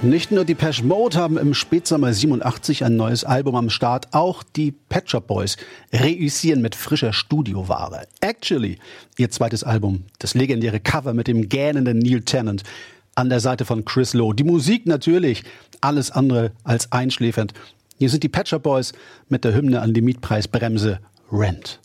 Nicht nur die Depeche Mode haben im Spätsommer 87 ein neues Album am Start, auch die Pet Shop Boys reüssieren mit frischer Studioware. Actually, ihr zweites Album, das legendäre Cover mit dem gähnenden Neil Tennant an der Seite von Chris Lowe. Die Musik natürlich, alles andere als einschläfernd. Hier sind die Pet Shop Boys mit der Hymne an die Mietpreisbremse Rent.